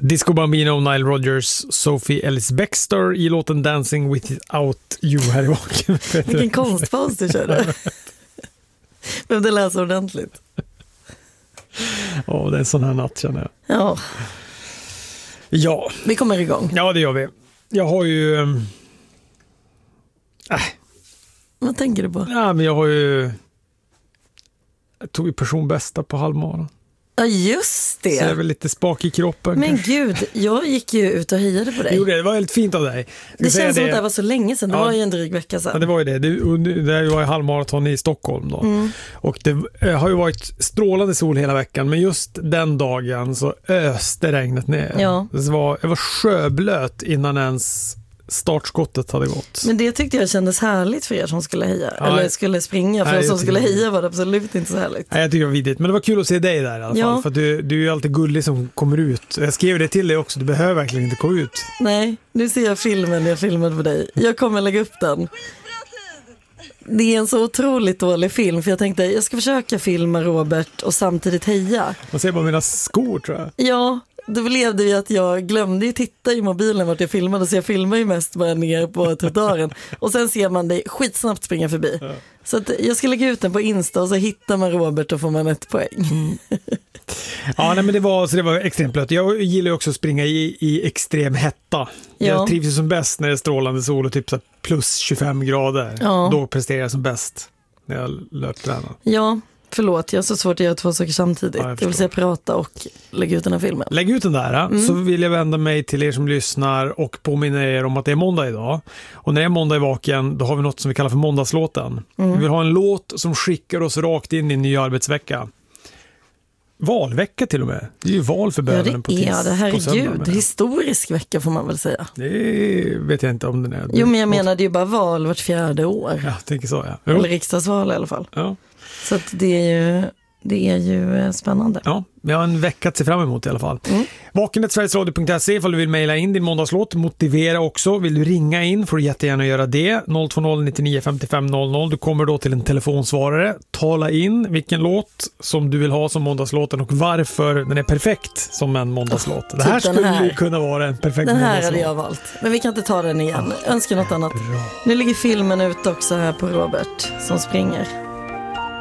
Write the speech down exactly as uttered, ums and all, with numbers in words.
Disco Bambino, Nile Rodgers, Sophie Ellis-Bextor i låten Dancing Without You här i baken. Vilken konstpaus du körde. Behövde läsa ordentligt. Ja, oh, det är en sån här natt känner jag. Ja. Ja. Vi kommer igång. Ja, det gör vi. Jag har ju... Äh. Vad tänker du på? Ja, men jag har ju... Jag tog ju personbästa på halvmaran. Ja, just det. Så jag är väl lite spak i kroppen. Men kanske. Gud, jag gick ju ut och hejade på dig. Jo, det var väldigt fint av dig. Det känns som att det var så länge sedan. Det ja. var ju en dryg vecka sedan. Ja, det var ju det. Det, det var ju halvmaraton i Stockholm då. Mm. Och det har ju varit strålande sol hela veckan. Men just den dagen så öste regnet ner. Ja. Det var, jag var sjöblöt innan ens startskottet hade gått. Men det tyckte jag kändes härligt för er som skulle heja. Ja, eller skulle springa. För nej, er som skulle det. heja var det absolut inte så härligt. Nej, jag tycker det var vidrigt. Men det var kul att se dig där i alla ja. fall. För att du, du är ju alltid gullig som kommer ut. Jag skrev det till dig också. Du behöver verkligen inte gå ut. Nej, nu ser jag filmen jag filmade på dig. Jag kommer lägga upp den. Det är en så otroligt dålig film. För jag tänkte, jag ska försöka filma Robert och samtidigt heja. Man ser bara mina skor tror jag. Ja, då blev det ju att jag glömde ju titta i mobilen vart jag filmade. Så jag filmar ju mest bara ner på trottoaren. Och sen ser man dig skitsnabbt springa förbi. Ja. Så att jag ska lägga ut den på Insta och så hittar man Robert och får man ett poäng. Mm. Ja, nej, men det var, så det var extremt blött. Jag gillar ju också att springa i, i extrem hetta. Ja. Jag trivs ju som bäst när det är strålande sol och typ så plus tjugofem grader. Ja. Då presterar jag som bäst när jag löptränar. Ja, förlåt. Jag har så svårt att göra två saker samtidigt. Ja, jag, jag vill säga prata och lägga ut den här filmen. Lägg ut den där. Mm. Så vill jag vända mig till er som lyssnar och påminna er om att det är måndag idag. Och när det är måndag i vaken, då har vi något som vi kallar för måndagslåten. Mm. Vi vill ha en låt som skickar oss rakt in i en ny arbetsvecka. Valvecka till och med. Det är ju val för bönen på tisdag. Ja, det här är gud. Historisk vecka får man väl säga. Det vet jag inte om den är. Jo, men jag menar det är ju bara val vart fjärde år. Ja, jag tänker så, ja. Jo. Eller riksdagsval i alla fall. Ja. Så att det är ju, det är ju spännande. Ja, vi har en vecka att se fram emot i alla fall. Mm. Vaken punkt sverigesradio punkt se ifall du vill mejla in din måndagslåt. Motivera också. Vill du ringa in får du jättegärna göra det. noll två noll nittionio femtiofem noll noll. Du kommer då till en telefonsvarare. Tala in vilken låt som du vill ha som måndagslåten och varför den är perfekt som en måndagslåt. Oh, det här skulle här. ju kunna vara en perfekt den här måndagslåt. hade jag valt. Men vi kan inte ta den igen. Oh, önskar något annat. Bra. Nu ligger filmen ute också här på Robert som springer.